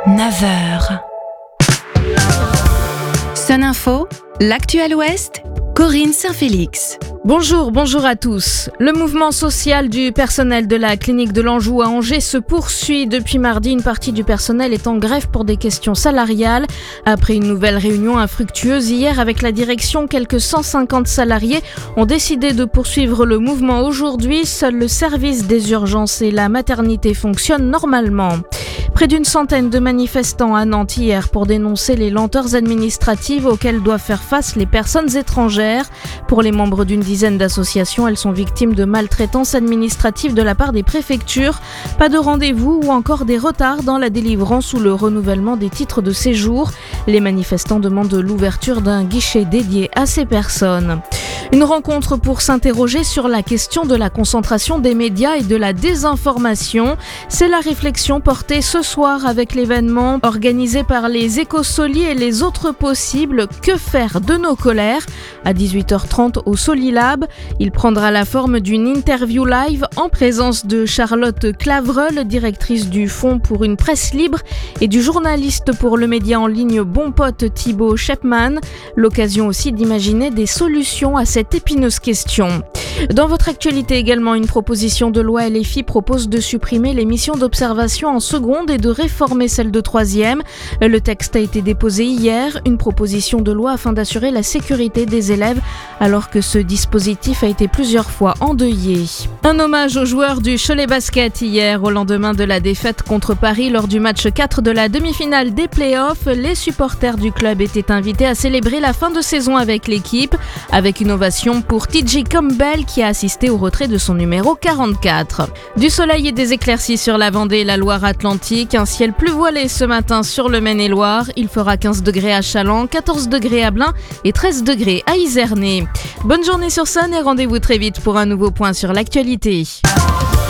9h. Sun Info, l'actuel Ouest, Corinne Saint-Félix. Bonjour à tous. Le mouvement social du personnel de la clinique de l'Anjou à Angers se poursuit. Depuis mardi, une partie du personnel est en grève pour des questions salariales. Après une nouvelle réunion infructueuse hier avec la direction, quelques 150 salariés ont décidé de poursuivre le mouvement aujourd'hui. Seul le service des urgences et la maternité fonctionnent normalement. Près d'une centaine de manifestants à Nantes hier pour dénoncer les lenteurs administratives auxquelles doivent faire face les personnes étrangères. Pour les membres d'une dizaine d'associations, elles sont victimes de maltraitance administrative de la part des préfectures. Pas de rendez-vous ou encore des retards dans la délivrance ou le renouvellement des titres de séjour. Les manifestants demandent l'ouverture d'un guichet dédié à ces personnes. Une rencontre pour s'interroger sur la question de la concentration des médias et de la désinformation. C'est la réflexion portée ce soir avec l'événement organisé par les Éco-Soli et les autres possibles. Que faire de nos colères ? À 18h30 au Solilab. Il prendra la forme d'une interview live en présence de Charlotte Clavreul, directrice du Fonds pour une presse libre, et du journaliste pour le média en ligne Bon Pote Thibaut Shepman. L'occasion aussi d'imaginer des solutions à cette épineuse question. Dans votre actualité également, une proposition de loi LFI propose de supprimer les missions d'observation en seconde et de réformer celles de troisième. Le texte a été déposé hier, une proposition de loi afin d'assurer la sécurité des élèves alors que ce dispositif a été plusieurs fois endeuillé. Un hommage aux joueurs du Cholet Basket hier au lendemain de la défaite contre Paris lors du match 4 de la demi-finale des playoffs. Les supporters du club étaient invités à célébrer la fin de saison avec l'équipe, avec une ovation pour TJ Campbell qui a assisté au retrait de son numéro 44. Du soleil et des éclaircies sur la Vendée et la Loire-Atlantique, un ciel plus voilé ce matin sur le Maine-et-Loire. Il fera 15 degrés à Challans, 14 degrés à Blain et 13 degrés à Izernay. Bonne journée sur Sun et rendez-vous très vite pour un nouveau point sur l'actualité.